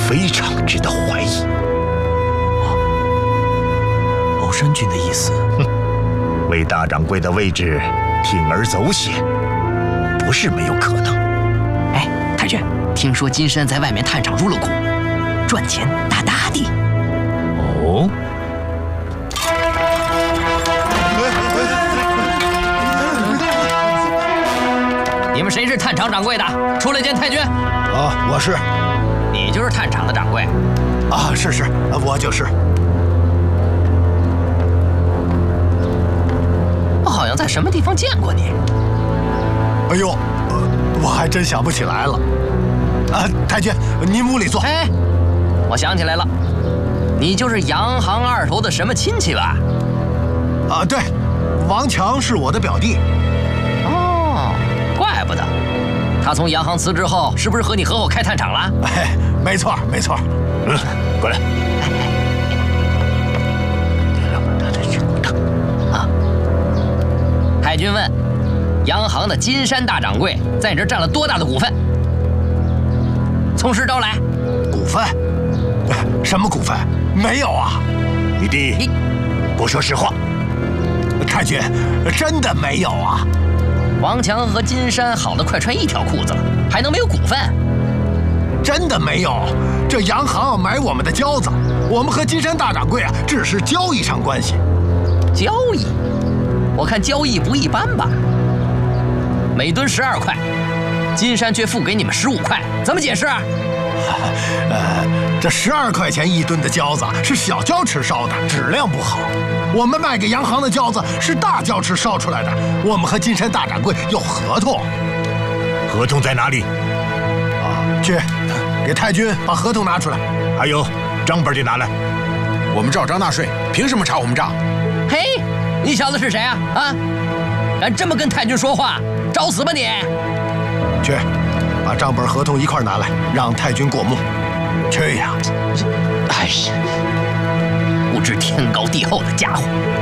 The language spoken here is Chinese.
非常值得怀疑。 欧山君的意思， 为大掌柜的位置铤而走险，不是没有可能。 哎，太君，听说金山在外面探场入了股，赚钱大大的。 哦。 你们谁是探场掌柜的？出来见太君。 啊，我是。 你就是探场的掌柜。 啊，是，我就是。 我好像在什么地方见过你。 哎呦，我还真想不起来了。啊，太君，您屋里坐。 哎，我想起来了，你就是洋行二头的什么亲戚吧？ 啊，对，王强是我的表弟。 怪不得，他从洋行辞职后，是不是和你合伙开探场了？ 哎，没错。 过来。 啊！太君问，洋行的金山大掌柜在你这占了多大的股份？从实招来。 股份？什么股份？没有啊！ 你弟不说实话。 太君，真的没有啊！ 王强和金山好的快穿一条裤子了，还能没有股份？ 真的没有。这洋行买我们的胶子，我们和金山大掌柜啊，只是交易上关系。 交易？我看交易不一般吧？每吨12块，金山却付给你们15块，怎么解释？ 这12块钱一吨的胶子是小胶池烧的，质量不好。 我们卖给洋行的胶子是大胶池烧出来的，我们和金山大掌柜有合同。 合同在哪里？ 啊，去，给太君把合同拿出来。 还有账本得拿来。 我们照章纳税，凭什么查我们账？ 嘿，你小子是谁啊？啊，敢这么跟太君说话，找死吧你！ 去，把账本、合同一块拿来，让太君过目。去呀！ 哎呀！ 不知天高地厚的家伙。